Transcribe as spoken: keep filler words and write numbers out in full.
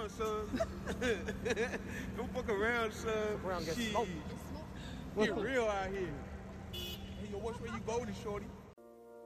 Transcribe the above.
around, son. Don't fuck around, son. Around, get Shit. smoked. Get real out here. Hey, yo, which way you voting, shorty?